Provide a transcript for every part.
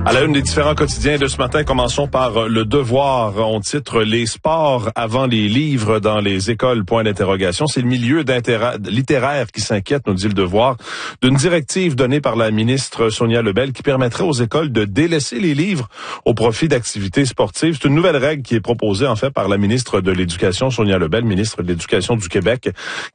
À la une des différents quotidiens de ce matin, commençons par Le Devoir. On titre « Les sports avant les livres dans les écoles ». Point d'interrogation. C'est le milieu littéraire qui s'inquiète, nous dit Le Devoir, d'une directive donnée par la ministre Sonia Lebel qui permettrait aux écoles de délaisser les livres au profit d'activités sportives. C'est une nouvelle règle qui est proposée en fait par la ministre de l'Éducation, Sonia Lebel, ministre de l'Éducation du Québec.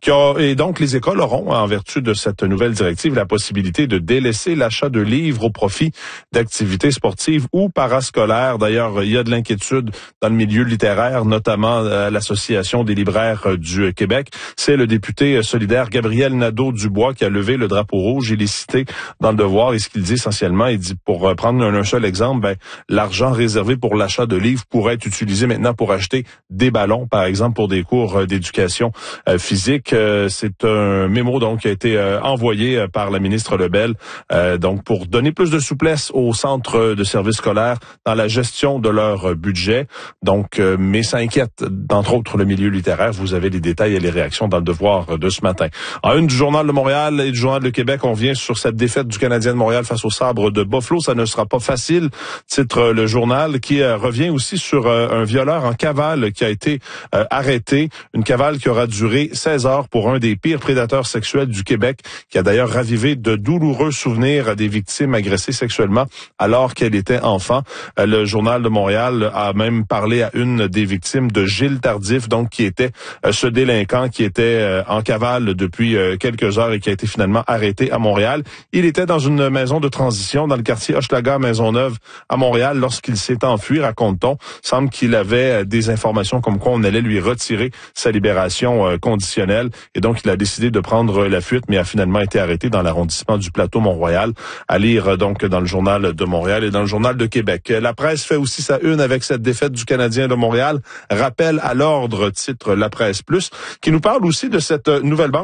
Et donc, les écoles auront, en vertu de cette nouvelle directive, la possibilité de délaisser l'achat de livres au profit d'activités sportives ou parascolaires. D'ailleurs, il y a de l'inquiétude dans le milieu littéraire, notamment à l'Association des libraires du Québec. C'est le député solidaire Gabriel Nadeau-Dubois qui a levé le drapeau rouge. Il est cité dans Le Devoir et ce qu'il dit essentiellement, il dit, pour prendre un seul exemple, l'argent réservé pour l'achat de livres pourrait être utilisé maintenant pour acheter des ballons, par exemple, pour des cours d'éducation physique. C'est un mémo donc qui a été envoyé par la ministre Lebel, donc pour donner plus de souplesse aux centres de services scolaires dans la gestion de leur budget. Donc, mais ça inquiète, d'entre autres, le milieu littéraire. Vous avez les détails et les réactions dans Le Devoir de ce matin. En une du Journal de Montréal et du Journal de Québec, on vient sur cette défaite du Canadien de Montréal face aux Sabres de Buffalo. Ça ne sera pas facile, titre le journal, qui revient aussi sur un violeur en cavale qui a été arrêté. Une cavale qui aura duré 16 heures pour un des pires prédateurs sexuels du Québec, qui a d'ailleurs ravivé de douloureux souvenirs des victimes agressées sexuellement alors qu'elle était enfant. Le Journal de Montréal a même parlé à une des victimes de Gilles Tardif, donc qui était ce délinquant qui était en cavale depuis quelques heures et qui a été finalement arrêté à Montréal. Il était dans une maison de transition dans le quartier Hochelaga Maisonneuve à Montréal lorsqu'il s'est enfui, raconte-t-on. Semble qu'il avait des informations comme quoi on allait lui retirer sa libération conditionnelle et donc il a décidé de prendre la fuite mais a finalement été arrêté dans l'arrondissement du Plateau-Mont-Royal. À lire donc dans le Journal de Montréal et dans le Journal de Québec. La presse fait aussi sa une avec cette défaite du Canadien de Montréal. Rappel à l'ordre, titre La Presse Plus, qui nous parle aussi de cette nouvelle banque